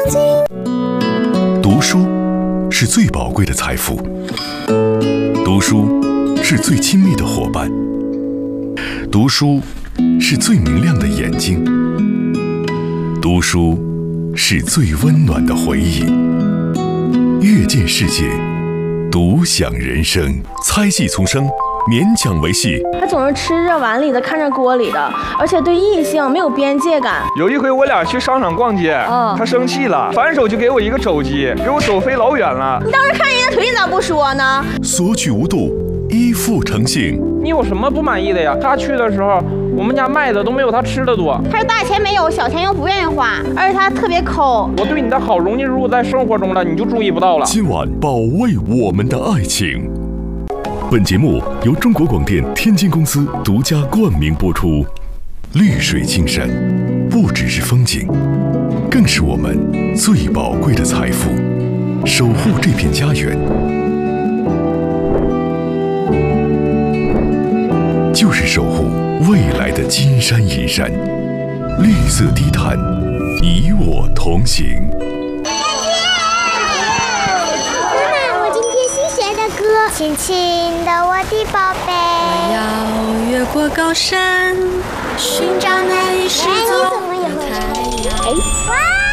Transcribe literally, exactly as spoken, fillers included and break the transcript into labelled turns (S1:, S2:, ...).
S1: 睛。
S2: 读书是最宝贵的财富，读书是最亲密的伙伴，读书是最明亮的眼睛，读书是最温暖的回忆。阅见世界，独享人生。猜戏丛生，勉强为戏。
S3: 他总是吃着碗里的，看着锅里的，而且对异性没有边界感。
S4: 有一回我俩去商场逛街，嗯、他生气了，反手就给我一个肘击，给我肘飞老远了。
S3: 你当时看人家腿，你咋不说呢？
S2: 索取无度，依附成性。
S4: 你有什么不满意的呀？他去的时候，我们家卖的都没有他吃的多。
S5: 他是大钱没有，小钱又不愿意花，而且他特别抠。
S4: 我对你的好融入在生活中了，你就注意不到了。
S2: 今晚保卫我们的爱情。本节目由中国广电天津公司独家冠名播出。绿水青山，不只是风景，更是我们最宝贵的财富。守护这片家园，就是守护未来的金山银山。绿色低碳，你我同行。
S1: 妈妈，我今天新学的歌，亲亲的我的宝贝。
S6: 我要越过高山，寻找那一世
S1: 哎，你怎么也会唱？
S6: 太阳。
S1: 哇！